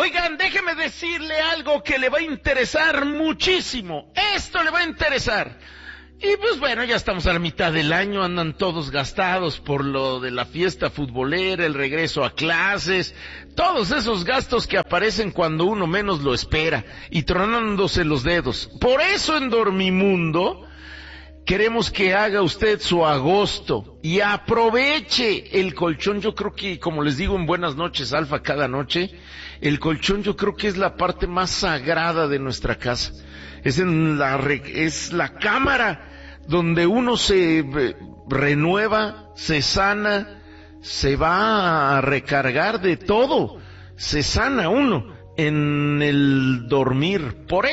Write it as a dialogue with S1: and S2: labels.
S1: Oigan, déjeme decirle algo que le va a interesar muchísimo. Esto le va a interesar. Y pues bueno, ya estamos a la mitad del año, andan todos gastados por lo de la fiesta futbolera, el regreso a clases, todos esos gastos que aparecen cuando uno menos lo espera y tronándose los dedos. Por eso en Dormimundo queremos que haga usted su agosto y aproveche el colchón. Yo creo que, como les digo en Buenas noches Alfa cada noche, el colchón yo creo que es la parte más sagrada de nuestra casa. Es la cámara donde uno se renueva, se sana, se va a recargar de todo, se sana uno en el dormir. Por